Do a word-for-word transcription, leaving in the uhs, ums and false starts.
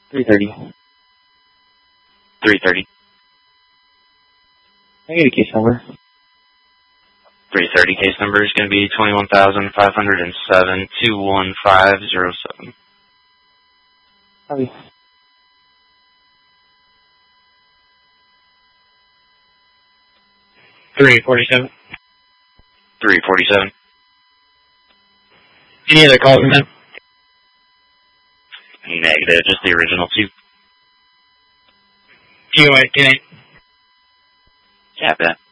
three thirty. three thirty. I get a case number. three thirty case number is going to be twenty-one thousand five hundred seven, two one five zero seven. Copy. three forty-seven. three forty-seven. Any other calls from them? Negative, just the original two. G O A, ten eight. Copy that.